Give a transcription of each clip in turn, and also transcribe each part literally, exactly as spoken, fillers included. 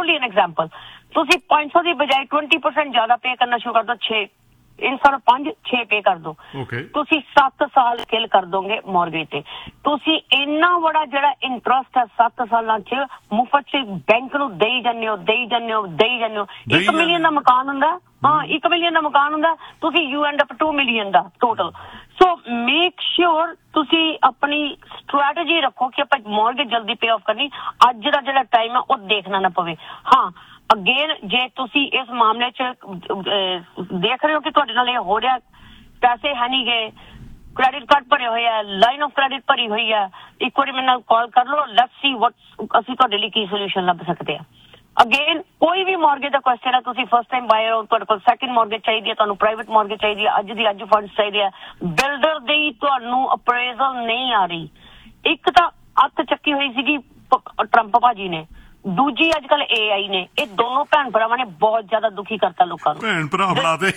Only an example तुसी पांच सौ की बजाय ट्वेंटी परसेंट ज्यादा पे करना शुरू कर दो छे इंसान पांच छे पे कर दो तुसी सत्त साल किल कर दोगे मॉर्गेज ते तुसी इन्ना बड़ा जेड़ा इंटरेस्ट है सत्त सालां च मुफ्त च बैंक नूं देई जन्ने हो देई जन्ने हो देई जन्ने हो एक मिलियन दा मकान हुंदा हाँ एक मिलियन दा मकान हुंदा तुसी you and up two million दा टोटल सो मेक श्योर तुसी अपनी स्ट्रैटेजी रखो कि आपां मॉर्गेज जल्दी पे ऑफ करनी अज दा जेड़ा टाइम है वो देखना ना पवे हाँ अगेन जे तुसी इस मामले च देख रहे हो कि तुहाडे नाल हो रहा पैसे है नहीं गए क्रेडिट कार्ड भरे हुए है लाइन ऑफ क्रेडिट भरी हुई है एक बार मेरे नाल कॉल कर लो लेट्स सी व्हाट असीं तुहाडे लई की सोल्यूशन लभ सकते हैं अगेन कोई भी मॉर्गेज का क्वेश्चन है तुसी फर्स्ट टाइम बायर हो तुहाडे कोल सैकंड मॉर्गेज चाहिए तुहानू प्राइवेट मॉर्गेज चाहिए अज दी अज फंड्स चाहिए बिल्डर दी तुहानू अप्रेजल नहीं आ रही एक तां अत चक्की हुई सीगी ट्रंप भाजी ने दूजी अजकल ए आई ने ये दोनों भैन भरावां ने बहुत ज्यादा दुखी करता लोगों को भैन भरा बनाते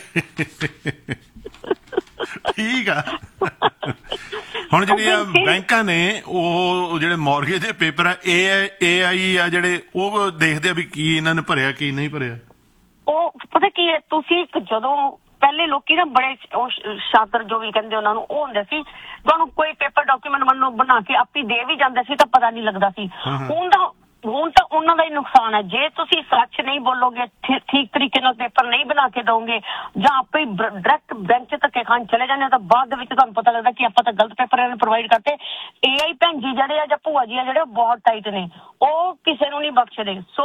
ठीक है ਹੁਣ ਜਿਹੜੀਆਂ ਬੈਂਕਾਂ ਨੇ ਉਹ ਜਿਹੜੇ ਮੌਰਗੇਜ ਦੇ ਪੇਪਰ ਆ ਏ ਆਈ ਆ ਜਿਹੜੇ ਉਹ ਦੇਖਦੇ ਆ ਵੀ ਕੀ ਇਹਨਾਂ ਨੇ ਭਰਿਆ ਕੀ ਨਹੀਂ ਭਰਿਆ ਉਹ ਪਤਾ ਕੀ ਹੈ ਤੁਸੀਂ ਜਦੋਂ ਪਹਿਲੇ ਲੋਕੀ ਨਾ ਬੜੇ ਸ਼ਾਤਰ ਜੋ ਵੀ ਕਹਿੰਦੇ ਉਹਨਾਂ ਨੂੰ ਉਹ ਹੁੰਦੇ ਸੀ ਤੁਹਾਨੂੰ ਕੋਈ ਪੇਪਰ ਡਾਕੂਮੈਂਟ ਮੰਨ ਲਓ ਬਣਾ ਕੇ ਆਪੀ ਦੇ ਵੀ ਜਾਂਦੇ ਸੀ ਤਾਂ ਪਤਾ ਨਹੀਂ ਲੱਗਦਾ ਸੀ ਹੁਣ ਤਾਂ ਹੁਣ ਤਾਂ ਉਹਨਾਂ ਦਾ ਹੀ ਨੁਕਸਾਨ ਹੈ ਜੇ ਤੁਸੀਂ ਸੱਚ ਨਹੀਂ ਬੋਲੋਗੇ ਠੀਕ ਤਰੀਕੇ ਨਾਲ ਪੇਪਰ ਨਹੀਂ ਬਣਾ ਕੇ ਦੋਗੇ ਜਾਂ ਆਪੇ ਡਾਇਰੈਕਟ ਬੈਂਕ 'ਚ ਧੱਕੇ ਖਾਣ ਚਲੇ ਜਾਂਦੇ ਤਾਂ ਬਾਅਦ ਦੇ ਵਿੱਚ ਤੁਹਾਨੂੰ ਪਤਾ ਲੱਗਦਾ ਕਿ ਆਪਾਂ ਤਾਂ ਗਲਤ ਪੇਪਰ ਇਹਨਾਂ ਨੂੰ ਪ੍ਰੋਵਾਈਡ ਕਰਤੇ ਏ ਆਈ ਭੈਣ ਜੀ ਜਿਹੜੇ ਆ ਜਾਂ ਭੂਆ ਜੀ ਆ ਜਿਹੜੇ ਬਹੁਤ ਟਾਈਟ ਨੇ ਉਹ ਕਿਸੇ ਨੂੰ ਨਹੀਂ ਬਖਸ਼ਦੇ ਸੋ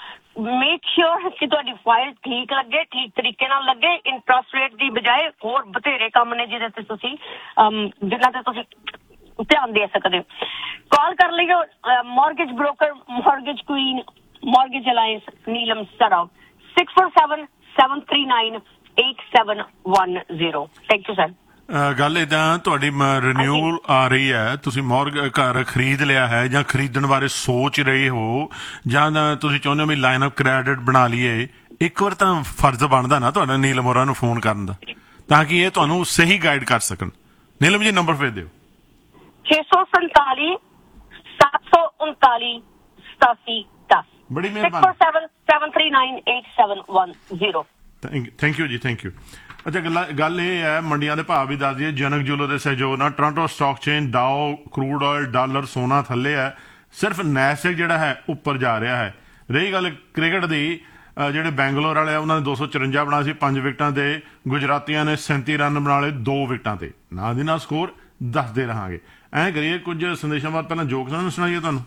ਮੇਕ ਸ਼ੋਰ ਕਿ ਤੁਹਾਡੀ ਫਾਈਲ ਠੀਕ ਲੱਗੇ ਠੀਕ ਤਰੀਕੇ ਨਾਲ ਲੱਗੇ ਇੰਟਰਸਟ ਰੇਟ ਦੀ ਬਜਾਏ ਹੋਰ ਬਥੇਰੇ ਕੰਮ ਨੇ ਜਿਹਦੇ ਤੇ ਤੁਸੀਂ ਜਿਨ੍ਹਾਂ ਤੇ ਤੁਸੀਂ ध्यान दे सकते हो कॉल कर लियो mortgage broker mortgage queen mortgage alliance नीलम सराव six four seven seven three nine eight seven one zero thank you sir ਗੱਲ ਏਦਾਂ ਤੁਹਾਡੀ ਰਿਨਿਊਅਲ ਆ ਰਹੀ ਹੈ ਤੁਸੀਂ ਮੌਰਗ ਘਰ ਖਰੀਦ ਲਿਆ ਹੈ ਜਾਂ ਖਰੀਦਣ ਬਾਰੇ ਸੋਚ ਰਹੇ ਹੋ ਜਾਂ ਤੁਸੀਂ ਚਾਹੁੰਦੇ ਹੋ ਵੀ ਲਾਈਨ ਆਫ ਕ੍ਰੈਡਿਟ ਬਣਾ ਲਈਏ ਇੱਕ ਵਾਰ ਤਾਂ ਫਰਜ਼ ਬਣਦਾ ਨਾ ਤੁਹਾਡਾ ਨੀਲਮ ਹੋਰਾਂ ਨੂੰ ਫੋਨ ਕਰਨ ਦਾ ਤਾਂ ਕਿ ਇਹ ਤੁਹਾਨੂੰ ਸਹੀ ਗਾਈਡ ਕਰ ਸਕਣ ਨੀਲਮ ਜੀ ਨੰਬਰ ਫਿਰ ਦਿਓ छे सौ संताली सात सौ उनताली सतासी दस बड़ी मेहरबानी seven seven three nine eight seven one zero thank you ji thank you अच्छा गल ਇਹ ਹੈ ਮੰਡੀਆਂ ਦੇ ਭਾਅ ਵੀ ਦੱਸ ਦਈਏ ਜਨਕ ਜੂਲਰ ਦੇ ਸਹਿਯੋਗ ਨਾਲ Toronto stock chain ਡਾਓ crude oil dollar ਸੋਨਾ ਥੱਲੇ ਹੈ ਸਿਰਫ ਨੈਸਡੈਕ ਜਿਹੜਾ ਹੈ ਉੱਪਰ ਜਾ ਰਿਹਾ ਹੈ ਰਹੀ ਗੱਲ ਕ੍ਰਿਕਟ ਦੀ ਜਿਹੜੇ ਬੈਂਗਲੌਰ ਵਾਲੇ ਆ ਉਹਨਾਂ ਨੇ ਦੋ ਸੌ ਚੁਰੰਜਾ ਬਣਾ ਸੀ ਪੰਜ ਵਿਕਟਾਂ ਤੇ ਗੁਜਰਾਤੀਆਂ ਨੇ ਸੈਂਤੀ ਰਨ ਬਣਾ ਲਏ ਦੋ ਵਿਕਟਾਂ ਤੇ ਨਾਲ ਦੀ ਨਾਲ ਸਕੋਰ ਦੱਸਦੇ ਰਹਾਂਗੇ ਐਂ ਕਰੀਏ ਕੁਝ ਸੰਦੇਸ਼ਾਂ ਬਾਅਦ ਪਹਿਲਾਂ ਜੋਕ ਸੁਣਾਈਏ ਤੁਹਾਨੂੰ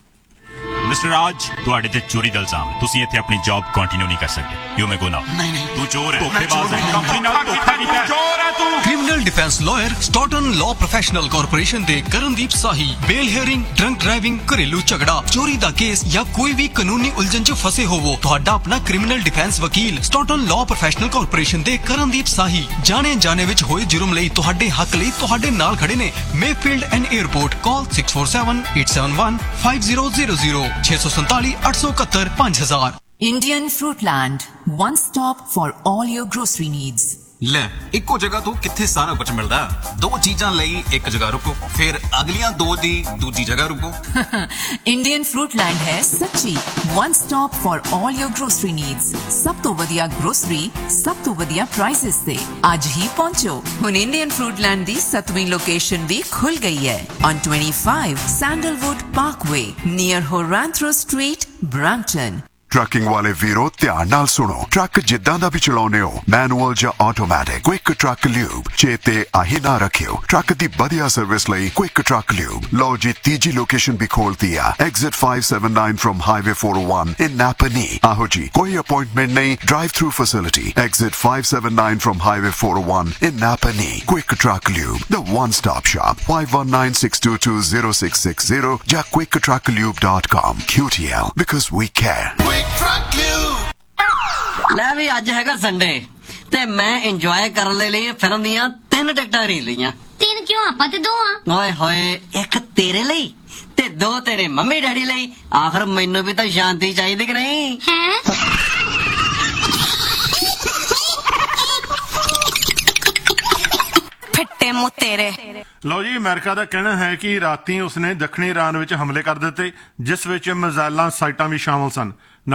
ਮਿਸਟਰ ਰਾਜ ਤੁਹਾਡੇ ਤੇ ਚੋਰੀ ਦਾ ਇਲਜ਼ਾਮ ਤੁਸੀਂ ਇੱਥੇ ਆਪਣੀ ਜੌਬ ਕੰਟੀਨਿਊ ਨਹੀਂ ਕਰ ਸਕਦੇ ਯੂ ਮੇ ਗੋ ਨਾਓ ਨਹੀਂ ਨਹੀਂ ਤੂੰ ਚੋਰ ਹੈ ਧੋਖੇਬਾਜ਼ ਹੈ ਕੰਪਨੀ ਨਾਲ ਧੋਖਾ ਕੀਤਾ ਚੋਰ ਹੈ ਤੂੰ criminal defence lawyer ਸਟਾਰਟਨ law professional corporation ਦੇ ਕਰਨਦੀਪ ਸਾਹੀ ਬੇਲ ਹੀਅਰਿੰਗ ਡਰੰਕ ਡਰਾਈਵਿੰਗ ਘਰੇਲੂ ਝਗੜਾ ਚੋਰੀ ਦਾ ਕੇਸ ਜਾਂ ਕੋਈ ਵੀ ਕਾਨੂੰਨੀ ਉਲਝਣ 'ਚ ਫਸੇ ਹੋਵੋ ਤੁਹਾਡਾ ਆਪਣਾ ਕ੍ਰਿਮੀਨਲ ਡਿਫੈਂਸ ਵਕੀਲ ਸਟਾਰਟਨ ਲਾਅ ਪ੍ਰੋਫੈਸ਼ਨਲ ਕਾਰਪੋਰੇਸ਼ਨ ਦੇ ਕਰਨਦੀਪ ਸਾਹੀ ਜਾਣੇ ਜਾਣੇ ਵਿੱਚ ਹੋਏ ਜੁਰਮ ਲਈ ਤੁਹਾਡੇ ਹੱਕ ਲਈ ਤੁਹਾਡੇ ਨਾਲ ਖੜੇ ਨੇ Mayfield and airport call six four seven eight seven one five zero zero zero ਛੇ ਸੌ ਸੰਤਾਲੀ ਅੱਠ ਸੌ ਇਕਹੱਤਰ ਪੰਜ ਹਜ਼ਾਰ Indian Fruitland, one stop for all your grocery needs. ਲੈ ਇੱਕੋ ਜਗ੍ਹਾ ਤੋਂ ਕਿੱਥੇ ਸਾਰਾ ਕੁਝ ਮਿਲਦਾ ਦੋ ਚੀਜ਼ਾਂ ਲਈ ਇੱਕ ਜਗ੍ਹਾ ਰੁਕੋ ਫਿਰ ਅਗਲੀਆਂ ਦੋ ਦੀ ਦੂਜੀ ਜਗ੍ਹਾ ਰੁਕੋ Indian Fruitland ਹੈ ਸੱਚੀ one stop for all your grocery needs ਸਭ ਤੋਂ ਵਧੀਆ grocery ਸਭ ਤੋਂ ਵਧੀਆ prices ਤੇ ਅੱਜ ਹੀ ਪਹੁੰਚੋ ਹੁਣ Indian Fruitland ਦੀ ਸੱਤਵੀਂ ਲੋਕੇਸ਼ਨ ਵੀ ਖੁੱਲ ਗਈ ਹੈ on twenty-five Sandalwood Parkway near Horantro Street, Brampton. Trucking ਵਾਲੇ ਵੀਰੋ ਧਿਆਨ ਨਾਲ ਸੁਣੋ ਟਰੱਕ ਜਿੱਦਾਂ ਦਾ ਵੀ ਚਲਾਉਨੇ ਹੋ ਮੈਨੂਅਲ ਜਾਂ ਆਟੋਮੈਟਿਕ ਕੁਇਕ ਟਰੱਕ ਲਿਊਬ ਚੇਤੇ ਆਹੀ ਨਾ ਰੱਖਿਓ ਟਰੱਕ ਦੀ ਵਧੀਆ ਸਰਵਿਸ ਲਈ ਕੁਇਕ ਟਰੱਕ ਲਿਊਬ ਲਓ ਜੀ ਤੀਜੀ ਲੋਕੇਸ਼ਨ ਵੀ ਖੋਲਤੀ ਆ exit five seventy-nine from highway four oh one in Napanee ਆਹੋ ਜੀ ਕੋਈ ਅਪਾਇੰਟਮੈਂਟ ਨਹੀਂ drive through facility exit five seventy-nine from highway four oh one in Napanee quick truck lube the one stop shop five one nine six two two zero six six zero ਜਾਂ quick truck lube dot com Q T L because we care ਲੈ ਵੀ ਅੱਜ ਹੈਗਾ Sunday ਤੇ ਮੈਂ enjoy ਕਰਨ ਦੇ ਲਈ film ਦੀਆਂ ਤਿੰਨ ਟਿਕਟਾਂ ਖਰੀਦ ਲਈਆਂ ਤਿੰਨ ਕਿਉਂ ਆਪਾਂ ਤੇ ਦੋ ਆ ਓਏ ਹੋਏ ਇੱਕ ਤੇਰੇ ਲਈ ਤੇ ਦੋ ਤੇਰੇ ਮੰਮੀ ਡੈਡੀ ਲਈ ਆਖਰ ਮੈਨੂੰ ਵੀ ਤਾਂ ਸ਼ਾਂਤੀ ਚਾਹੀਦੀ ਕਿ ਨਹੀਂ ਹੈ ਫਿੱਟੇ ਮੂੰਹ ਤੇਰੇ ਲਓ ਜੀ ਅਮਰੀਕਾ ਦਾ ਕਹਿਣਾ ਹੈ ਕਿ ਰਾਤੀ ਉਸਨੇ ਦੱਖਣੀ ਈਰਾਨ ਵਿੱਚ ਹਮਲੇ ਕਰ ਦਿੱਤੇ ਜਿਸ ਵਿੱਚ ਮਿਜ਼ਾਈਲਾਂ ਸਾਈਟਾਂ ਵੀ ਸ਼ਾਮਲ ਸਨ